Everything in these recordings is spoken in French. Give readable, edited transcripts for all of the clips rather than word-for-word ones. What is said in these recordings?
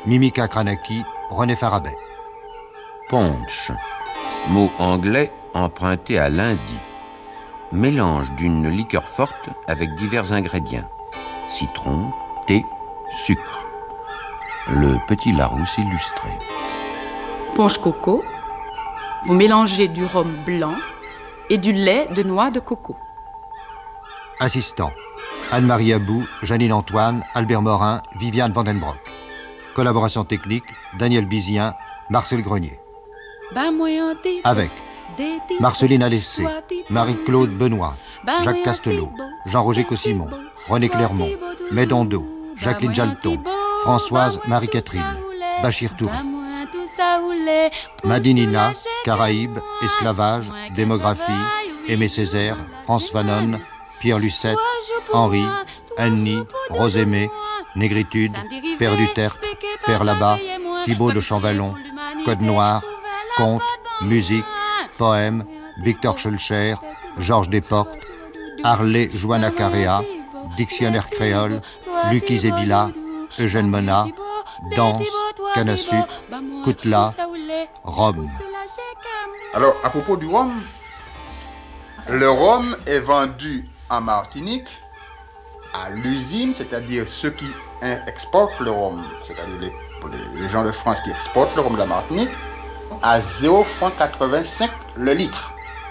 Mimika Kranaki, René Farabet. Punch, mot anglais emprunté à l'Indie. Mélange d'une liqueur forte avec divers ingrédients. Citron, thé, sucre. Le petit Larousse illustré. Punch coco. Vous mélangez du rhum blanc et du lait de noix de coco. Assistant. Anne-Marie Abou, Janine Antoine, Albert Morin, Viviane Vandenbroek. Collaboration technique, Daniel Bizien, Marcel Grenier. Avec Marceline Alessé, Marie-Claude Benoît, Jacques Castelot, Jean-Roger Cossimon, René Clermont, Médondo, Jacqueline Jalton, Françoise Marie-Catherine, Bachir Touré. Madinina, Caraïbes, Esclavage, Démographie, Aimé Césaire, France Fanon, Pierre Lucette, Henri, Annie, Rosémé, Négritude, Père du Tertre, Père là-bas, Thibaut de Champvallon, Code Noir, Conte, Musique, Poème, Victor Schulcher, Georges Desportes, Harley Joanna Carrea, Dictionnaire créole, Lucky Zebila, Eugène Mona, Danse, Canne à sucre, Koutla, Rhum. Alors, à propos du rhum, le rhum est vendu en Martinique à l'usine, c'est-à-dire ceux qui exportent le rhum, c'est-à-dire les gens de France qui exportent le rhum de la Martinique, à 0,85 francs le litre.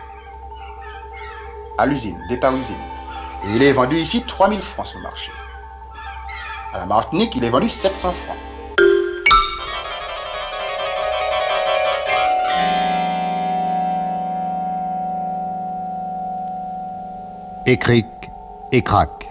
À l'usine, départ usine. Et il est vendu ici 3000 francs sur le marché. À la Martinique, il est vendu 700 francs. Écric, écrac.